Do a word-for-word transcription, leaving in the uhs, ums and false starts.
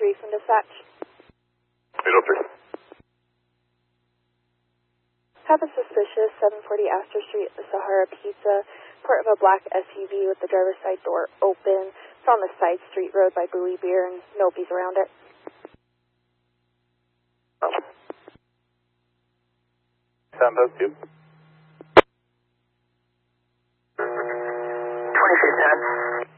three from dispatch. eight oh three. Have a suspicious seven forty Astor Street, the Sahara Pizza, part of a black S U V with the driver's side door open. It's on the side street road by Bowie Beer and nobody's around it. Sound post two. twenty-six seven.